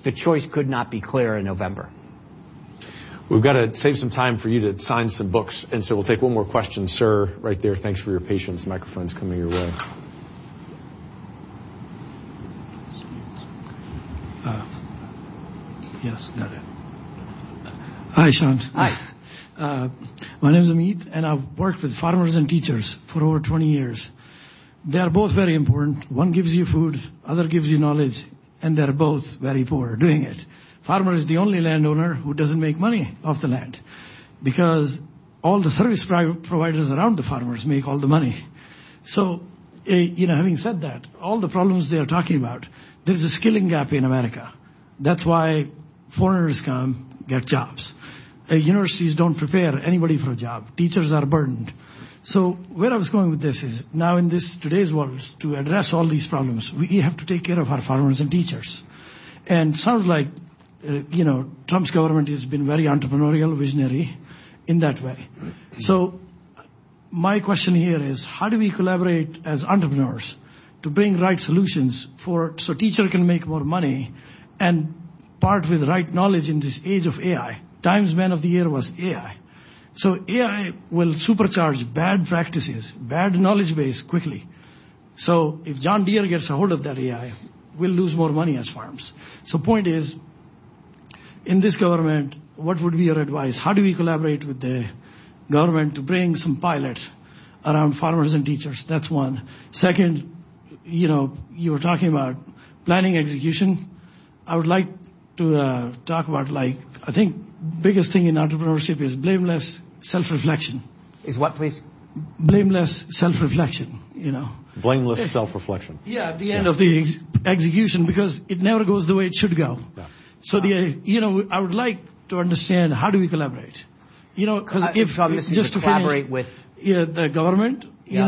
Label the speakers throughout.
Speaker 1: the choice could not be clearer in November.
Speaker 2: We've got to save some time for you to sign some books, and so we'll take one more question. Sir, right there. Thanks for your patience. Microphone's coming your way.
Speaker 3: Yes, got it. Hi, Sean.
Speaker 1: Hi.
Speaker 3: My name is Amit, and I've worked with farmers and teachers for over 20 years. They are both very important. One gives you food, other gives you knowledge, and they're both very poor doing it. Farmer is the only landowner who doesn't make money off the land because all the service providers around the farmers make all the money. So, having said that, all the problems they are talking about, there's a skilling gap in America. That's why foreigners come, get jobs. Universities don't prepare anybody for a job. Teachers are burdened. So where I was going with this is, now in today's world, to address all these problems, we have to take care of our farmers and teachers. And sounds like, Trump's government has been very entrepreneurial, visionary in that way. So my question here is, how do we collaborate as entrepreneurs to bring right solutions so teacher can make more money and part with right knowledge in this age of AI? Times Man of the Year was AI. So AI will supercharge bad practices, bad knowledge base quickly. So if John Deere gets a hold of that AI, we'll lose more money as farms. So point is, in this government, what would be your advice? How do we collaborate with the government to bring some pilot around farmers and teachers? That's one. Second, you were talking about planning execution. I would like to talk about, I think biggest thing in entrepreneurship is blameless self-reflection.
Speaker 1: Is what, please?
Speaker 3: Blameless self-reflection,
Speaker 2: Blameless self-reflection.
Speaker 3: Yeah, at the end of the execution, because it never goes the way it should go.
Speaker 2: Yeah.
Speaker 3: So I would like to understand, how do we collaborate? Because just to
Speaker 1: collaborate
Speaker 3: finish,
Speaker 1: with
Speaker 3: the government,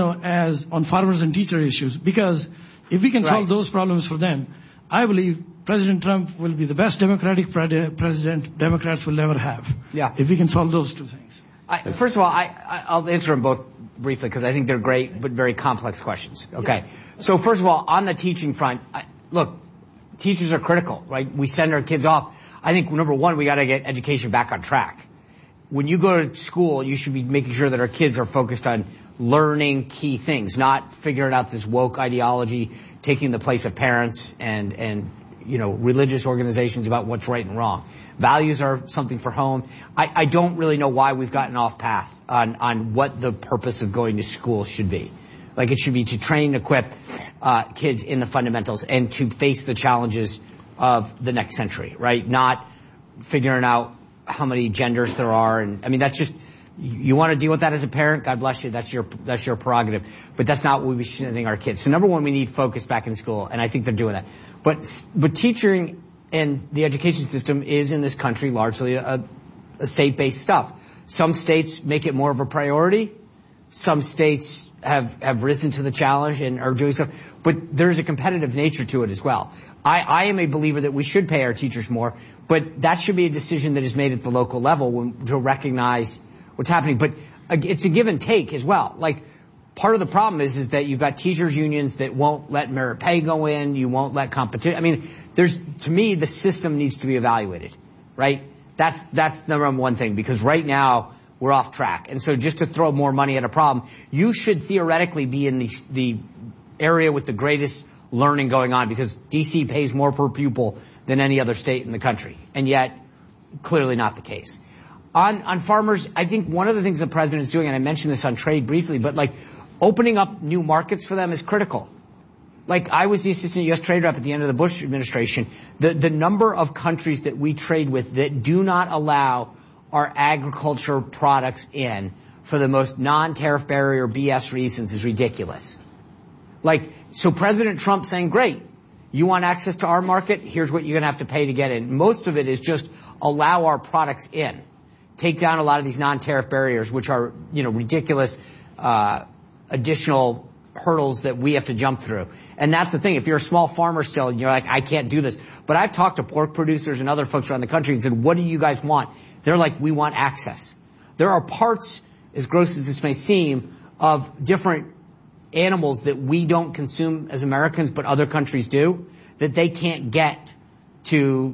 Speaker 3: as on farmers and teacher issues, because if we can solve those problems for them, I believe President Trump will be the best Democratic president Democrats will ever have.
Speaker 1: Yeah.
Speaker 3: If we can solve those two things.
Speaker 1: First of all, I'll answer them both briefly because I think they're great but very complex questions. Okay. Yeah. So first of all, on the teaching front, look, teachers are critical, right? We send our kids off. I think, number one, we got to get education back on track. When you go to school, you should be making sure that our kids are focused on learning key things, not figuring out this woke ideology, taking the place of parents and religious organizations about what's right and wrong. Values are something for home. I don't really know why we've gotten off path on what the purpose of going to school should be. It should be to train and equip kids in the fundamentals and to face the challenges of the next century, right? Not figuring out how many genders there are. And I mean, that's just, you want to deal with that as a parent, God bless you, that's your prerogative. But that's not what we should be sending our kids. So number one, we need focus back in school, and I think they're doing that. But teaching and the education system is in this country largely a state-based stuff. Some states make it more of a priority. Some states have risen to the challenge and are doing stuff. But there's a competitive nature to it as well. I am a believer that we should pay our teachers more, but that should be a decision that is made at the local level to recognize what's happening. But it's a give and take as well. Part of the problem is that you've got teachers unions that won't let merit pay go in. You won't let competition. I mean, to me, the system needs to be evaluated, right? That's number one thing, because right now we're off track. And so just to throw more money at a problem, you should theoretically be in the area with the greatest learning going on, because DC pays more per pupil than any other state in the country. And yet, clearly not the case. On farmers, I think one of the things the president's doing, and I mentioned this on trade briefly, but opening up new markets for them is critical. I was the assistant U.S. trade rep at the end of the Bush administration. The number of countries that we trade with that do not allow our agriculture products in for the most non-tariff barrier BS reasons is ridiculous. So President Trump saying, great, you want access to our market? Here's what you're going to have to pay to get in. Most of it is just allow our products in. Take down a lot of these non-tariff barriers, which are, ridiculous, additional hurdles that we have to jump through. And that's the thing. If you're a small farmer still and you're like, I can't do this. But I've talked to pork producers and other folks around the country and said, what do you guys want? They're like, we want access. There are parts, as gross as this may seem, of different animals that we don't consume as Americans, but other countries do, that they can't get to